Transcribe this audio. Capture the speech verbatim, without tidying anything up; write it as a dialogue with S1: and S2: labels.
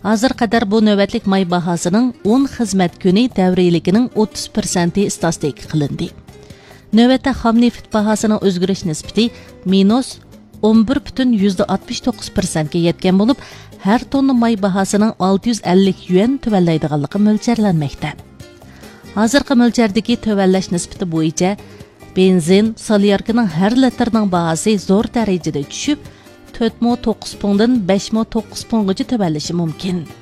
S1: Hozir qadar bu navbatlik may bahosining o'n xizmat kuni davriyligining o'ttiz persenti statistika qilindi. Navbatda xom neft bahosining o'zgarish nisbati minus o'n bir butun oltmish to'qqiz persentga yetgan bo'lib, har tonna may bahosining olti yuz ellik yuan tuvallaydiganligi mo'ljallanmoqda. Hozirgi mo'ljaldagi tuvallash nisbati bo'yicha benzin, solyarkaning har litrining bahosi zo'r darajada tushib, to'rt ming to'qqiz punddan besh ming to'qqiz pundgacha tuvallashi mumkin.